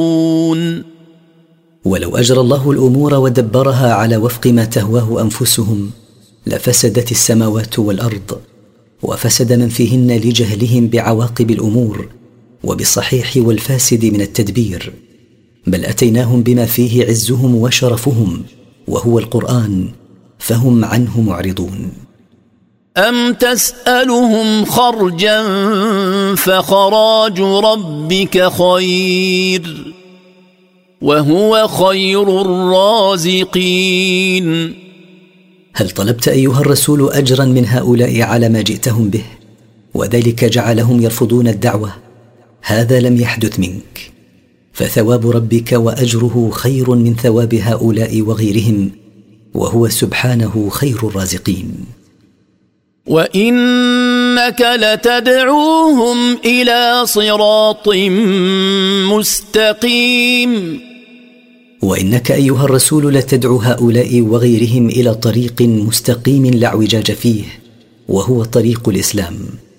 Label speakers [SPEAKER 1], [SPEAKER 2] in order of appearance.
[SPEAKER 1] ولو أجرى الله الأمور ودبرها على وفق ما تهواه أنفسهم لفسدت السماوات والأرض، وفسد من فيهن لجهلهم بعواقب الأمور وبالصحيح والفاسد من التدبير، بل أتيناهم بما فيه عزهم وشرفهم وهو القرآن فهم عنه معرضون.
[SPEAKER 2] أم تسألهم خرجا فخراج ربك خير وهو خير الرازقين.
[SPEAKER 1] هل طلبت أيها الرسول أجرا من هؤلاء على ما جئتهم به وذلك جعلهم يرفضون الدعوة؟ هذا لم يحدث منك، فثواب ربك وأجره خير من ثواب هؤلاء وغيرهم، وهو سبحانه خير الرازقين.
[SPEAKER 2] وإنك لتدعوهم إلى صراط مستقيم.
[SPEAKER 1] وإنك أيها الرسول لتدعو هؤلاء وغيرهم إلى طريق مستقيم لا اعوجاج فيه، وهو طريق الإسلام.